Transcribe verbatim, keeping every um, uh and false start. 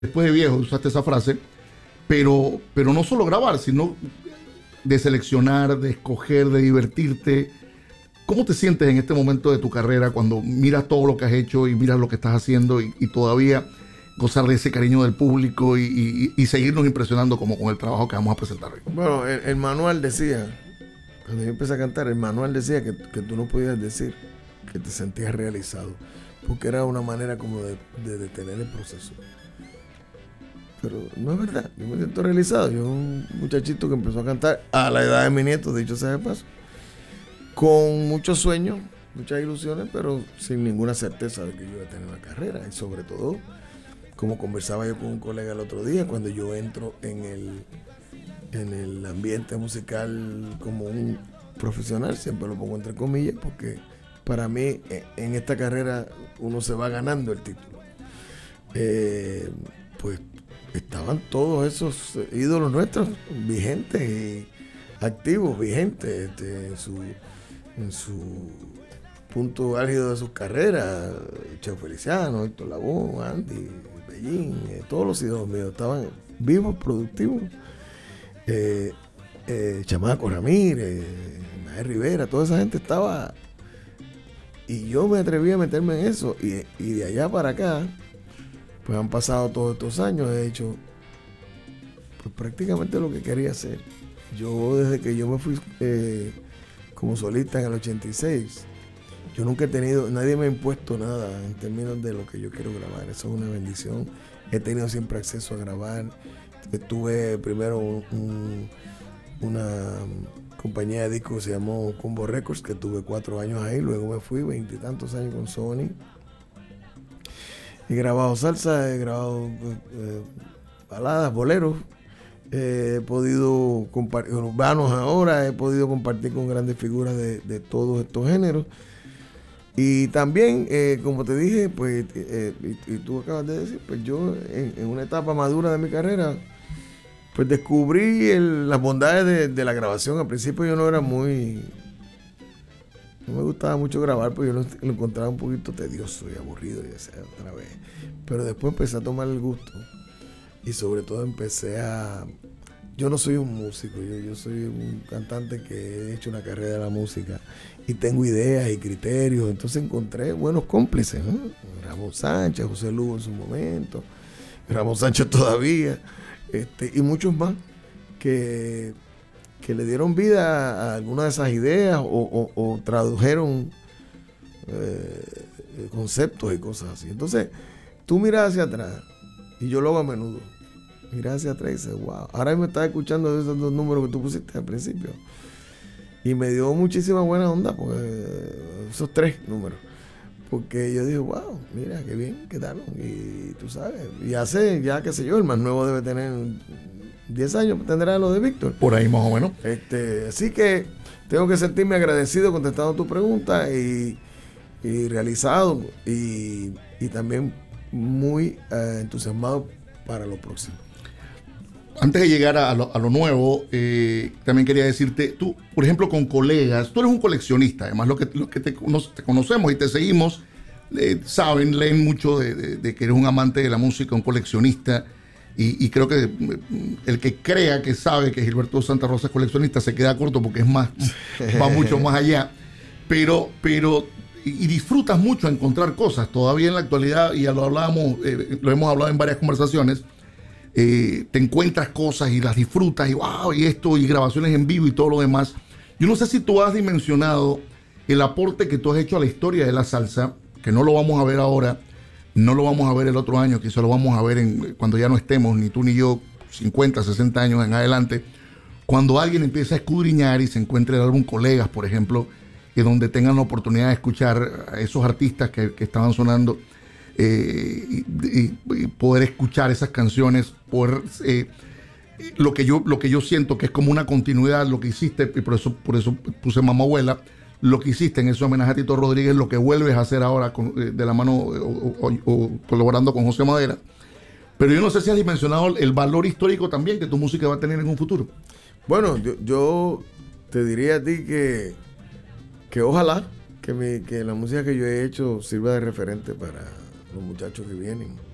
después de viejo, usaste esa frase, pero, pero no solo grabar, sino de seleccionar, de escoger, de divertirte. ¿Cómo te sientes en este momento de tu carrera cuando miras todo lo que has hecho y miras lo que estás haciendo y, y todavía gozar de ese cariño del público y, y, y seguirnos impresionando como con el trabajo que vamos a presentar hoy? Bueno, el, el manual decía, cuando yo empecé a cantar, el manual decía que, que tú no podías decir que te sentías realizado, porque era una manera como de, de detener el proceso. Pero no es verdad, yo me siento realizado. Yo un muchachito que empezó a cantar a la edad de mi nieto, dicho sea de paso, con muchos sueños, muchas ilusiones, pero sin ninguna certeza de que yo iba a tener una carrera. Y sobre todo, como conversaba yo con un colega el otro día, cuando yo entro en el, en el ambiente musical como un profesional, siempre lo pongo entre comillas, porque para mí en esta carrera uno se va ganando el título. Eh, pues estaban todos esos ídolos nuestros vigentes y activos, vigentes este, en, su, en su punto álgido de sus carreras. Cheo Feliciano, Héctor Lavoe, Andy, Bellín, eh, todos los ídolos míos estaban vivos, productivos. Eh, eh, Chamaco Ramírez, Maher Rivera, toda esa gente estaba. Y yo me atreví a meterme en eso. Y, y de allá para acá, pues han pasado todos estos años, he hecho pues prácticamente lo que quería hacer. Yo desde que yo me fui eh, como solista en el ochenta y seis, yo nunca he tenido, nadie me ha impuesto nada en términos de lo que yo quiero grabar. Eso es una bendición. He tenido siempre acceso a grabar. Tuve primero un, un, una compañía de discos que se llamó Combo Records, que tuve cuatro años ahí. Luego me fui veintitantos años con Sony. He grabado salsa, he grabado eh, baladas, boleros. Eh, he podido compartir, urbanos ahora, he podido compartir con grandes figuras de, de todos estos géneros. Y también, eh, como te dije, pues, eh, y, y tú acabas de decir, pues yo en, en una etapa madura de mi carrera, pues descubrí el, las bondades de, de la grabación. Al principio yo no era muy... No me gustaba mucho grabar porque yo lo, lo encontraba un poquito tedioso y aburrido, y decía otra vez. Pero después empecé a tomar el gusto y sobre todo empecé a... Yo no soy un músico, yo, yo soy un cantante que he hecho una carrera de la música y tengo ideas y criterios. Entonces encontré buenos cómplices, ¿no? Ramón Sánchez, José Lugo en su momento, Ramón Sánchez todavía, este, y muchos más que... que le dieron vida a algunas de esas ideas o, o, o tradujeron eh, conceptos y cosas así. Entonces, tú miras hacia atrás, y yo lo hago a menudo, miras hacia atrás y dices, wow, ahora me estás escuchando esos dos números que tú pusiste al principio. Y me dio muchísima buena onda, pues, esos tres números. Porque yo dije, wow, mira, qué bien quedaron. Y tú sabes, y hace ya, qué sé yo, el más nuevo debe tener diez años, tendrá lo de Víctor. Por ahí más o menos. Este, así que tengo que sentirme agradecido contestando tu pregunta y, y realizado y, y también muy eh, entusiasmado para lo próximo. Antes de llegar a lo, a lo nuevo, eh, también quería decirte, tú, por ejemplo, con colegas, tú eres un coleccionista, además los que, los que te, nos, te conocemos y te seguimos, eh, saben, leen mucho de, de, de que eres un amante de la música, un coleccionista, y, y creo que el que crea que sabe que Gilberto Santa Rosa es coleccionista se queda corto porque es más, va mucho más allá, pero, pero y, y disfrutas mucho encontrar cosas, todavía en la actualidad, y ya lo hablábamos, eh, lo hemos hablado en varias conversaciones. Eh, te encuentras cosas y las disfrutas y wow, y esto, y grabaciones en vivo y todo lo demás. Yo no sé si tú has dimensionado el aporte que tú has hecho a la historia de la salsa, que no lo vamos a ver ahora, no lo vamos a ver el otro año, quizá lo vamos a ver en, cuando ya no estemos, ni tú ni yo, cincuenta, sesenta años en adelante, cuando alguien empieza a escudriñar y se encuentre el álbum Colegas, por ejemplo, y donde tengan la oportunidad de escuchar a esos artistas que, que estaban sonando. Eh, y, y poder escuchar esas canciones, poder, eh, lo, que yo, lo que yo siento que es como una continuidad, lo que hiciste, y por eso, por eso puse Mamá Abuela, lo que hiciste en ese homenaje a Tito Rodríguez, lo que vuelves a hacer ahora con, eh, de la mano o, o, o colaborando con José Madera. Pero yo no sé si has dimensionado el valor histórico también que tu música va a tener en un futuro. Bueno, yo, yo te diría a ti que, que ojalá que, mi, que la música que yo he hecho sirva de referente para los muchachos que vienen.